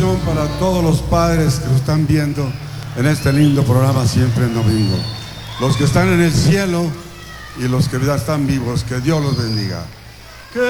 bendición para todos los padres que nos están viendo en este lindo programa Siempre en Domingo. Los que están en el cielo y los que ya están vivos, que Dios los bendiga.